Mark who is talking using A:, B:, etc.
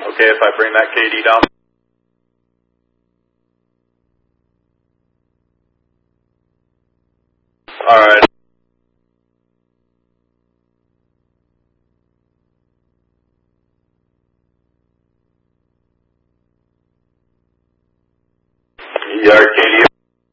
A: Okay, if I bring that KD down. Alright. ER KD.